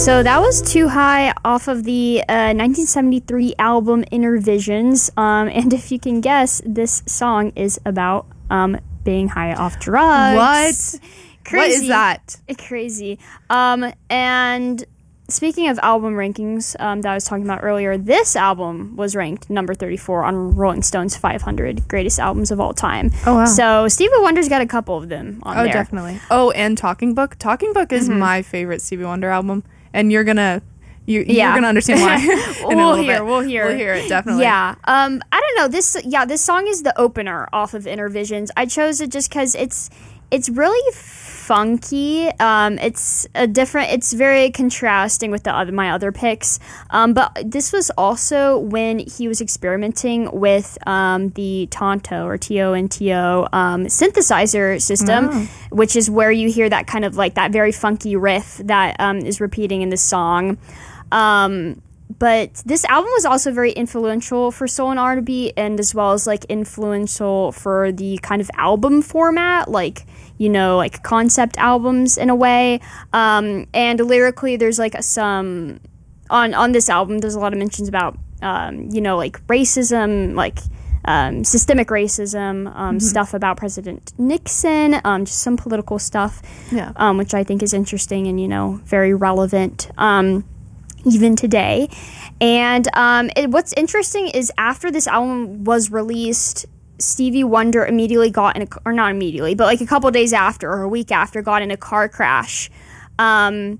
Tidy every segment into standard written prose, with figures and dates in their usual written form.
So that was Too High off of the 1973 album Inner Visions. And if you can guess, this song is about being high off drugs. What? Crazy. What is that? Crazy. And speaking of album rankings that I was talking about earlier, this album was ranked number 34 on Rolling Stone's 500 greatest albums of all time. Oh, wow. So Stevie Wonder's got a couple of them on there. Oh, definitely. Oh, and Talking Book. Talking Book is my favorite Stevie Wonder album, and you're gonna understand why. We'll hear it, definitely. Yeah. I don't know. This song is the opener off of Inner Visions. I chose it just because it's really funky. It's very contrasting with my other picks. But this was also when he was experimenting with the Tonto or TONTO synthesizer system, which is where you hear that kind of like that very funky riff that is repeating in the song. But this album was also very influential for soul and R&B, and as well as like influential for the kind of album format, like, you know, like concept albums in a way. And lyrically, there's like some on this album. There's a lot of mentions about like racism, like systemic racism, stuff about President Nixon, just some political stuff, which I think is interesting and very relevant. Even today. And what's interesting is after this album was released, Stevie Wonder immediately got or not immediately, but like a couple days after or a week after, got in a car crash. It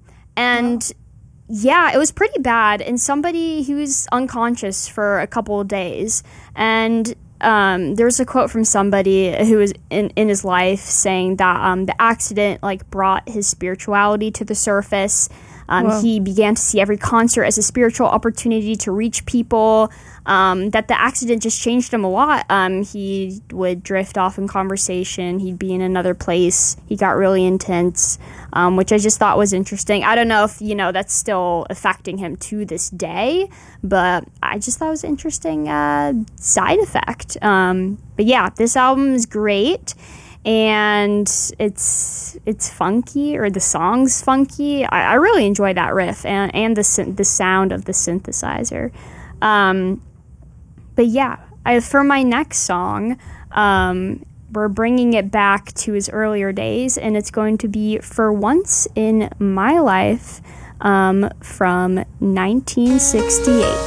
was pretty bad. And he was unconscious for a couple of days. And there's a quote from somebody who was in his life saying that the accident like brought his spirituality to the surface. He began to see every concert as a spiritual opportunity to reach people, that the accident just changed him a lot. He would drift off in conversation. He'd be in another place. He got really intense, which I just thought was interesting. I don't know if, that's still affecting him to this day, but I just thought it was an interesting side effect. But yeah, this album is great. And it's funky, or the song's funky. I really enjoy that riff and the sound of the synthesizer. But yeah, for my next song, we're bringing it back to his earlier days, and it's going to be For Once in My Life from 1968.